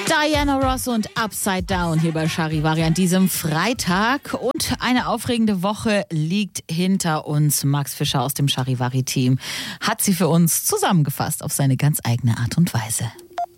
Diana Ross und Upside Down hier bei Charivari an diesem Freitag. Und eine aufregende Woche liegt hinter uns. Max Fischer aus dem Charivari-Team hat sie für uns zusammengefasst auf seine ganz eigene Art und Weise.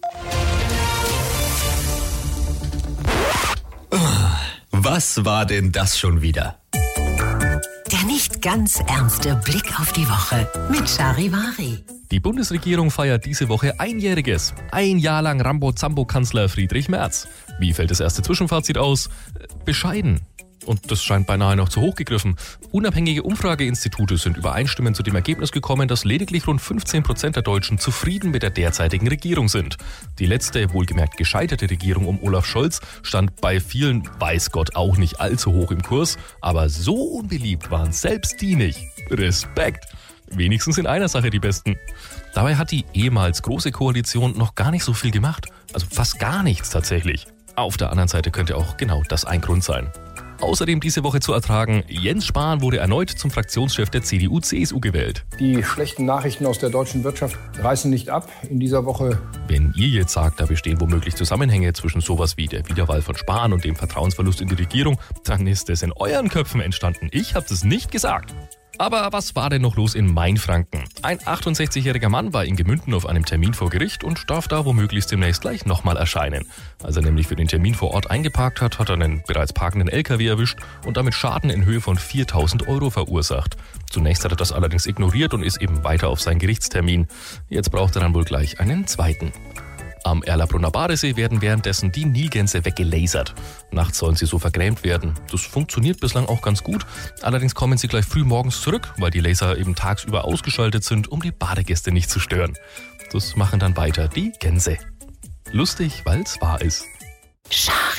Was war denn das schon wieder? Der nicht ganz ernste Blick auf die Woche mit Charivari. Die Bundesregierung feiert diese Woche Einjähriges. Ein Jahr lang Rambo-Zambo-Kanzler Friedrich Merz. Wie fällt das erste Zwischenfazit aus? Bescheiden. Und das scheint beinahe noch zu hoch gegriffen. Unabhängige Umfrageinstitute sind übereinstimmend zu dem Ergebnis gekommen, dass lediglich rund 15% der Deutschen zufrieden mit der derzeitigen Regierung sind. Die letzte, wohlgemerkt gescheiterte Regierung um Olaf Scholz stand bei vielen, weiß Gott, auch nicht allzu hoch im Kurs. Aber so unbeliebt waren selbst die nicht. Respekt! Wenigstens in einer Sache die Besten. Dabei hat die ehemals große Koalition noch gar nicht so viel gemacht. Also fast gar nichts tatsächlich. Auf der anderen Seite könnte auch genau das ein Grund sein. Außerdem diese Woche zu ertragen, Jens Spahn wurde erneut zum Fraktionschef der CDU-CSU gewählt. Die schlechten Nachrichten aus der deutschen Wirtschaft reißen nicht ab in dieser Woche. Wenn ihr jetzt sagt, da bestehen womöglich Zusammenhänge zwischen sowas wie der Wiederwahl von Spahn und dem Vertrauensverlust in die Regierung, dann ist es in euren Köpfen entstanden. Ich habe das nicht gesagt. Aber was war denn noch los in Mainfranken? Ein 68-jähriger Mann war in Gemünden auf einem Termin vor Gericht und darf da womöglich demnächst gleich nochmal erscheinen. Als er nämlich für den Termin vor Ort eingeparkt hat, hat er einen bereits parkenden LKW erwischt und damit Schaden in Höhe von 4.000 € verursacht. Zunächst hat er das allerdings ignoriert und ist eben weiter auf seinen Gerichtstermin. Jetzt braucht er dann wohl gleich einen zweiten. Am Erlabrunner Badesee werden währenddessen die Nilgänse weggelasert. Nachts sollen sie so vergrämt werden. Das funktioniert bislang auch ganz gut. Allerdings kommen sie gleich früh morgens zurück, weil die Laser eben tagsüber ausgeschaltet sind, um die Badegäste nicht zu stören. Das machen dann weiter die Gänse. Lustig, weil's wahr ist.